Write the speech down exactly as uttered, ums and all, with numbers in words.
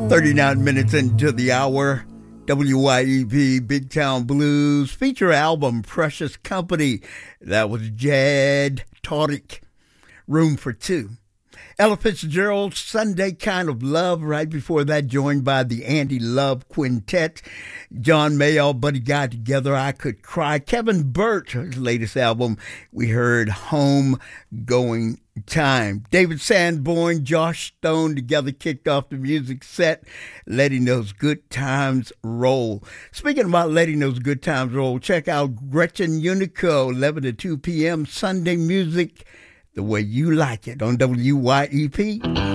thirty-nine minutes into the hour. W Y E P Big Town Blues feature album Precious Company. That was Jed Tarek. Room for Two. Ella Fitzgerald, Sunday Kind of Love. Right before that, joined by the Andy Love Quintet. John Mayall, Buddy Guy Together, I Could Cry. Kevin Burt, his latest album, we heard Home Going Time. David Sanborn, Josh Stone together kicked off the music set, letting those good times roll. Speaking about letting those good times roll, check out Gretchen Unico, eleven to two p.m. Sunday music the way you like it on W Y E P.